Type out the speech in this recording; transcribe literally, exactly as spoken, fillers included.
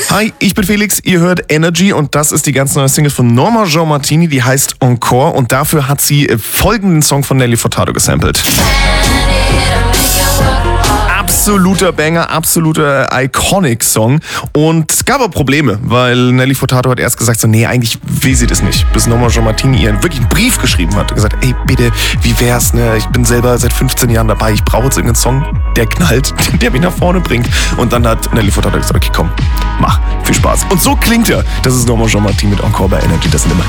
Hi, ich bin Felix, ihr hört Energy und das ist die ganz neue Single von Norma Jean Martini, die heißt Encore und dafür hat sie folgenden Song von Nelly Furtado gesampelt. Absoluter Banger, absoluter Iconic-Song. Und es gab aber Probleme, weil Nelly Furtado hat erst gesagt, so, nee, eigentlich will sie das nicht. Bis Norma Jean Martini ihr wirklich einen Brief geschrieben hat und gesagt, ey, bitte, wie wär's, ne? Ich bin selber seit fünfzehn Jahren dabei, ich brauche jetzt irgendeinen Song, der knallt, der mich nach vorne bringt. Und dann hat Nelly Furtado gesagt, okay, komm, mach, viel Spaß. Und so klingt er. Das ist Norma Jean Martini mit Encore bei Energy, das sind immer